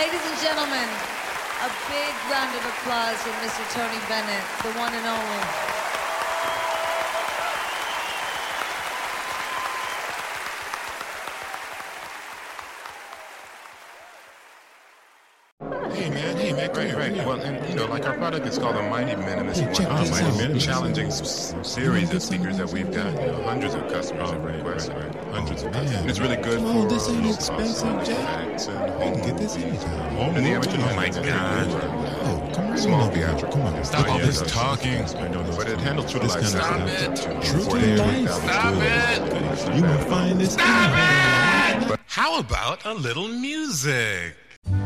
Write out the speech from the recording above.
Ladies and gentlemen, a big round of applause for Mr. Tony Bennett, the one and only. Hey man, right. Well, and you know, like our product is called the Mighty Minimus. Challenging series of speakers that we've got. You know, hundreds of customers have requested. Hundreds of customers. It's really good for this ain't expensive, Jack. I can get this anytime. And the amateur, oh my God. Oh, come on. Small theatrical. Come on. Stop all this talking. But it handles true to life. Stop it. True to life. Stop it. You will find this. But how about a little music?